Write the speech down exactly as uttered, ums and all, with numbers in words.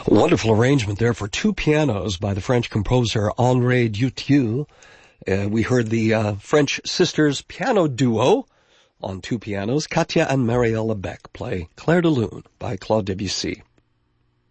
Wonderful arrangement there for two pianos by the French composer Henri Dutilleux. Uh, we heard the uh, French sisters piano duo on two pianos. Katia and Marielle Beck play Clair de Lune by Claude Debussy.